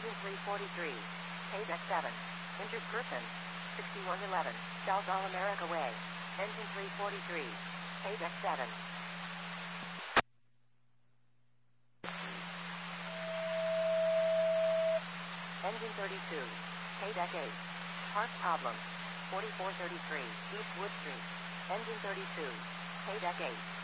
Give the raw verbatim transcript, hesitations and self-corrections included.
Engine three forty-three. Paydeck seven. Injured person. sixty-one eleven. South All America Way. Engine three forty-three. Paydeck seven. Engine thirty-two. Paydeck eight. Parts problem. forty-four thirty-three. East Wood Street. Engine thirty-two. Paydeck eight.